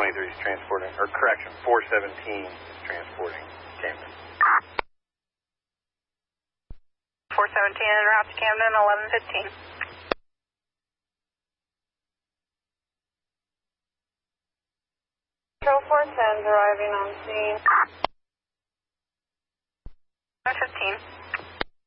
23 is transporting, or correction, 417 is transporting Camden. 417 en route to Camden, 11:15. Control 410 arriving on scene. 11:15.